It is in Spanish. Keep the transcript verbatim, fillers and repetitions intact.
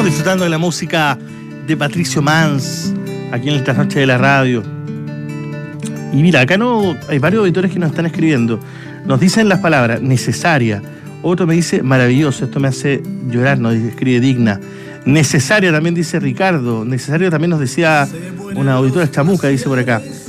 Estamos disfrutando de la música de Patricio Mans aquí en el Trasnoche de la Radio. Y mira, acá no hay varios auditores que nos están escribiendo. Nos dicen las palabras necesaria. Otro me dice maravilloso, esto me hace llorar, nos escribe Digna. Necesaria también dice Ricardo. Necesario también nos decía una auditora chamuca, dice por acá.